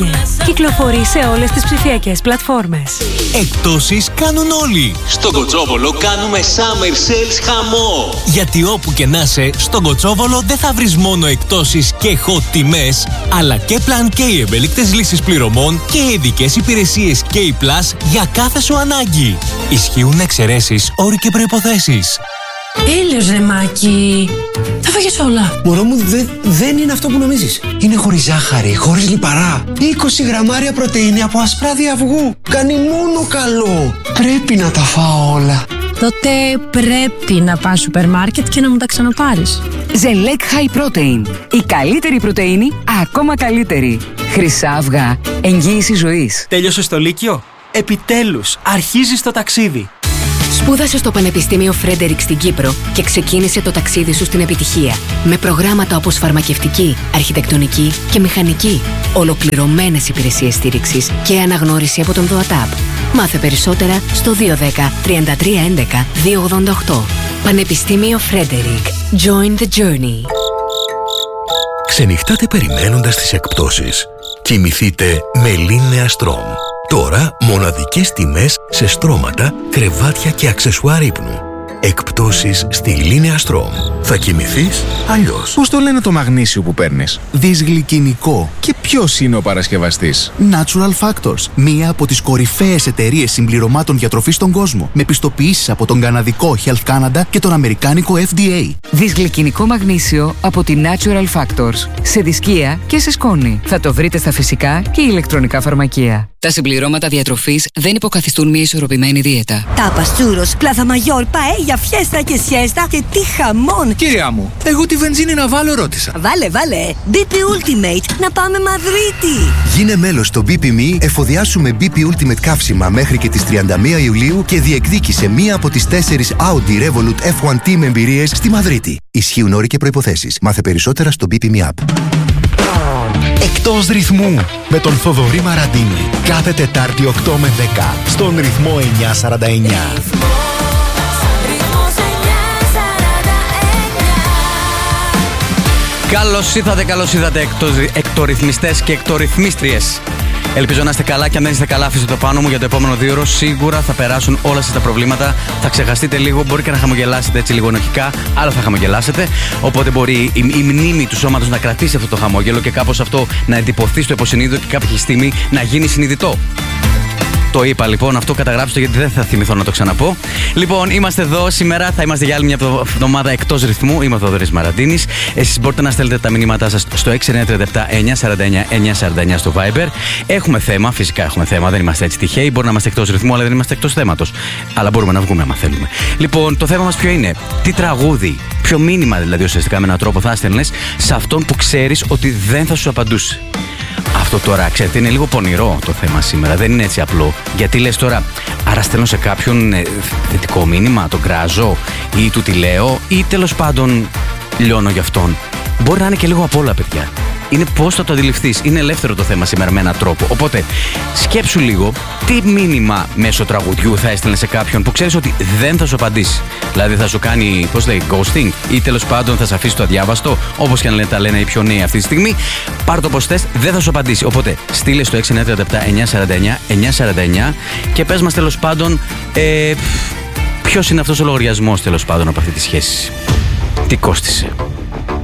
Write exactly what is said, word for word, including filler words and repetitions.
Φύγε! Κυκλοφορεί σε όλες τις ψηφιακές πλατφόρμες. Εκτόσεις κάνουν όλοι. Στον Κοτσόβολο κάνουμε summer sales χαμό. Γιατί όπου και να είσαι, στον Κοτσόβολο δεν θα βρεις μόνο εκτόσεις και hot τιμές, αλλά και Plan K ευέλικτες λύσεις πληρωμών και ειδικές υπηρεσίες K Plus για κάθε σου ανάγκη. Ισχύουν εξαιρέσεις, όροι και προϋποθέσεις. Έλεος ρε Μάκη, τα φάγες όλα. Μωρό μου, δε, δεν είναι αυτό που νομίζεις. Είναι χωρίς ζάχαρη, χωρίς λιπαρά. είκοσι γραμμάρια πρωτεΐνη από ασπράδια αυγού. Κάνει μόνο καλό. Πρέπει να τα φάω όλα. Τότε πρέπει να πας σούπερ μάρκετ και να μου τα ξαναπάρεις. Ζελέκ High Protein. Η καλύτερη πρωτεΐνη, ακόμα καλύτερη. Χρυσά αυγά. Εγγύηση ζωής. Τέλειωσες το Λύκειο? Επιτέλους, αρχίζεις το ταξίδι. Σπούδασε στο Πανεπιστήμιο Φρέντερικ στην Κύπρο και ξεκίνησε το ταξίδι σου στην επιτυχία. Με προγράμματα όπως φαρμακευτική, αρχιτεκτονική και μηχανική. Ολοκληρωμένες υπηρεσίες στήριξης και αναγνώριση από τον ΔΟΑΤΑΠ. Μάθε περισσότερα στο δύο ένα μηδέν τρία τρία ένα ένα δύο ογδόντα οκτώ. Πανεπιστήμιο Φρέντερικ. Join the journey. Ξενυχτάτε περιμένοντας τις εκπτώσεις. Κοιμηθείτε με Λίνεα Στρομ. Τώρα μοναδικές τιμές σε στρώματα, κρεβάτια και αξεσουάρ ύπνου. Εκπτώσεις στη Λίνεα Στρομ. Θα κοιμηθείς αλλιώς. Πώς το λένε το μαγνήσιο που παίρνεις? Δυσγλυκινικό. Και ποιος είναι ο παρασκευαστής? Natural Factors. Μία από τις κορυφαίες εταιρείες συμπληρωμάτων διατροφής στον κόσμο. Με πιστοποιήσεις από τον καναδικό Health Canada και τον αμερικάνικο F D A. Δυσγλυκινικό μαγνήσιο από τη Natural Factors. Σε δισκία και σε σκόνη. Θα το βρείτε στα φυσικά και ηλεκτρονικά φαρμακεία. Τα συμπληρώματα διατροφής δεν υποκαθιστούν μια ισορροπημένη δίαιτα. Τάπας, τσούρος, πλάθα μαγιόρ, παέλια, φιέστα και σιέστα και τι χαμόν! Κυρία μου, εγώ τη βενζίνη να βάλω ρώτησα. Βάλε, βάλε! μπι πι Ultimate, να πάμε Μαδρίτη! Γίνε μέλος στο μπι πι Me, εφοδιάσουμε μπι πι Ultimate καύσιμα μέχρι και τις τριάντα μία Ιουλίου και διεκδίκησε μία από τις τέσσερις Audi Revolut εφ ουάν Team εμπειρίες στη Μαδρίτη. Ισχύουν όροι και προϋποθέσεις. Μάθε περισσότερα στο μπι πι Me App. Εκτός ρυθμού με τον Θοδωρή Μαραντίνη. Κάθε Τετάρτη οκτώ με δέκα στον ρυθμό εννιακόσια σαράντα εννιά. Καλώς ήρθατε, καλώς ήρθατε εκτο, εκτορυθμιστές και εκτορυθμίστριες. Ελπίζω να είστε καλά και αν δεν είστε καλά αφήστε το πάνω μου για το επόμενο δύο ώρο. Σίγουρα θα περάσουν όλα σας τα προβλήματα. Θα ξεχαστείτε λίγο, μπορεί και να χαμογελάσετε έτσι λίγο ενοχικά, αλλά θα χαμογελάσετε. Οπότε μπορεί η, η μνήμη του σώματος να κρατήσει αυτό το χαμόγελο και κάπως αυτό να εντυπωθεί στο υποσυνείδητο και κάποια στιγμή να γίνει συνειδητό. Το είπα λοιπόν, αυτό καταγράψτε γιατί δεν θα θυμηθώ να το ξαναπώ. Λοιπόν, είμαστε εδώ σήμερα, θα είμαστε για άλλη μια εβδομάδα εκτός ρυθμού. Είμαι ο Θοδωρής Μαραντίνης. Εσείς μπορείτε να στέλνετε τα μηνύματά σας στο έξι εννιά τρία επτά εννιά σαράντα εννιά εννιά σαράντα εννιά στο Viber. Έχουμε θέμα, φυσικά έχουμε θέμα, δεν είμαστε έτσι τυχαίοι. Μπορεί να είμαστε εκτός ρυθμού, αλλά δεν είμαστε εκτός θέματος. Αλλά μπορούμε να βγούμε άμα θέλουμε. Λοιπόν, το θέμα μας ποιο είναι? Τι τραγούδι, ποιο μήνυμα δηλαδή ουσιαστικά με έναν τρόπο θα στέλνες σε αυτόν που ξέρεις ότι δεν θα σου απαντούσε? Αυτό τώρα, ξέρετε, είναι λίγο πονηρό το θέμα σήμερα. Δεν είναι έτσι απλό. Γιατί λες τώρα, άρα στέλνω σε κάποιον ε, θετικό μήνυμα, τον κράζω ή του τη λέω ή τέλος πάντων λιώνω για αυτόν. Μπορεί να είναι και λίγο απ' όλα, παιδιά. Είναι πώς θα το αντιληφθείς. Είναι ελεύθερο το θέμα σήμερα με έναν τρόπο. Οπότε, σκέψου λίγο τι μήνυμα μέσω τραγουδιού θα έστελνε σε κάποιον που ξέρεις ότι δεν θα σου απαντήσει. Δηλαδή θα σου κάνει, πώς λέει, ghosting ή τέλος πάντων θα σε αφήσει το αδιάβαστο, όπως και αν τα λένε οι πιο νέοι αυτή τη στιγμή. Πάρ' το πώς θες, δεν θα σου απαντήσει. Οπότε, στείλε στο έξι εννιά τρία επτά εννιά σαράντα εννιά εννιά σαράντα εννιά και πες μας τέλος πάντων ε, ποιος είναι αυτός ο λογαριασμός τέλος πάντων από αυτή τη σχέση. Τι κόστισε.